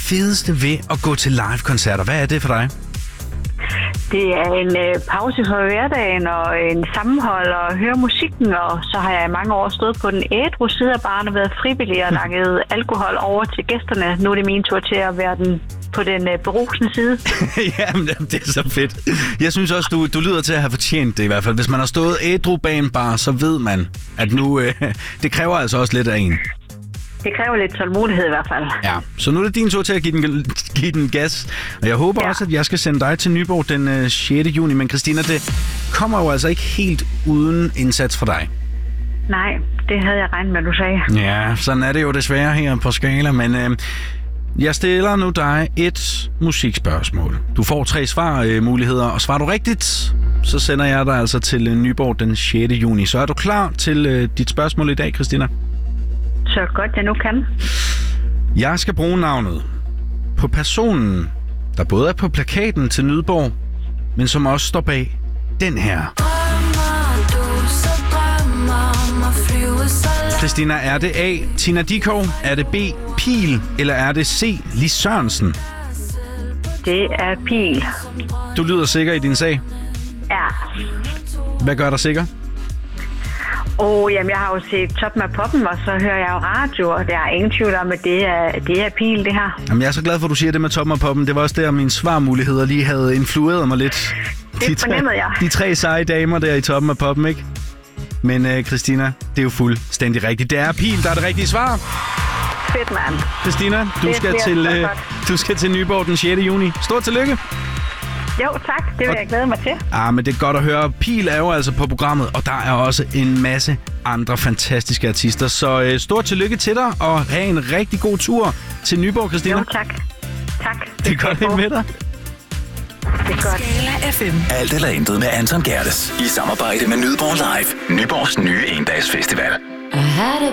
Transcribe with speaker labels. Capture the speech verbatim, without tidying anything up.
Speaker 1: fedeste ved at gå til live-koncerter? Hvad er det for dig?
Speaker 2: Det er en øh, pause fra hverdagen og en sammenhold og høre musikken, og så har jeg i mange år stået på den ædru side af baren og været frivillig og lagt alkohol over til gæsterne. Nu er det min tur til at være den på den øh, berusende side.
Speaker 1: Jamen, det er så fedt. Jeg synes også, du, du lyder til at have fortjent det i hvert fald. Hvis man har stået ædru bag en bar, så ved man, at nu øh, det kræver altså også lidt af en.
Speaker 2: Det kræver lidt tålmodighed i hvert fald.
Speaker 1: Ja, så nu er det din tur til at give den, give den gas. Og jeg håber ja. også, at jeg skal sende dig til Nyborg den øh, sjette juni. Men Christina, det kommer jo altså ikke helt uden indsats fra dig.
Speaker 2: Nej, det havde jeg regnet med, du sagde.
Speaker 1: Ja, sådan er det jo desværre her på Skala. Men øh, jeg stiller nu dig et musikspørgsmål. Du får tre svarmuligheder, øh, og svarer du rigtigt, så sender jeg dig altså til øh, Nyborg den sjette juni. Så er du klar til øh, dit spørgsmål i dag, Christina?
Speaker 2: Så godt jeg nu kan.
Speaker 1: Jeg skal bruge navnet på personen, der både er på plakaten til Nyborg, men som også står bag den her. Christina, er det A. Tina Dickow, er det B. Pil, eller er det C. Lis Sørensen?
Speaker 2: Det er Pil.
Speaker 1: Du lyder sikker i din sag?
Speaker 2: Ja.
Speaker 1: Hvad gør dig sikker?
Speaker 2: Oh, jamen, jeg har jo set Toppen af Poppen, og så hører jeg jo radio, og der er ingen tvivl om, at det er, det er Pil, det her.
Speaker 1: Jamen, jeg er så glad for, at du siger det med Toppen af Poppen. Det var også der, mine svarmuligheder lige havde influeret mig lidt.
Speaker 2: Det fornemmede jeg.
Speaker 1: De tre seje damer der i Toppen af Poppen, ikke? Men uh, Christina, det er jo fuldstændig rigtigt. Det er Pil, der er det rigtige svar.
Speaker 2: Fedt, mand.
Speaker 1: Christina, du
Speaker 2: det
Speaker 1: skal, til, uh, du skal til Nyborg den sjette juni. Stort tillykke.
Speaker 2: Jo, tak. Det vil jeg glæde mig til.
Speaker 1: Ah, men det er godt at høre. Pil er jo altså på programmet, og der er også en masse andre fantastiske artister. Så øh, stort tillykke til dig, og have en rigtig god tur til Nyborg, Christina.
Speaker 2: Jo, tak. Tak.
Speaker 1: Det, det er godt at med dig.
Speaker 2: Det er godt.
Speaker 3: Skala F M.
Speaker 4: Alt eller intet med Anton Gerdes. I samarbejde med Nyborg Live. Nyborgs nye endagsfestival.